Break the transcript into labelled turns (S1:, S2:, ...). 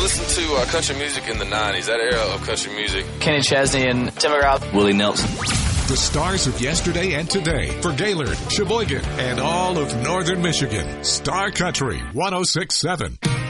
S1: listened to country music in the 90s, that era of country music.
S2: Kenny Chesney and Tim McGraw.
S3: Willie Nelson.
S4: The stars of yesterday and today for Gaylord, Sheboygan, and all of northern Michigan. Star Country 106.7.